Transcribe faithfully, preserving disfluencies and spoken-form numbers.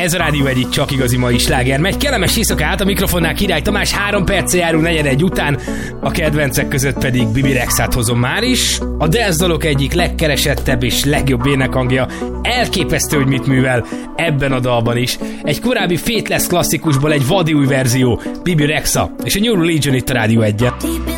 Ez a Rádió egyik csak igazi mai sláger. Megy kellemes éjszakát, a mikrofonnál Király Tamás, három perccel járunk negyedegy után, a kedvencek között pedig Bibi Rexát hozom már is. A dance dalok egyik legkeresettebb és legjobb énekhangja, elképesztő, hogy mit művel ebben a dalban is. Egy korábbi Faithless klasszikusból egy vadi új verzió, Bibi Rexa és a New Religion itt a Rádió egyen.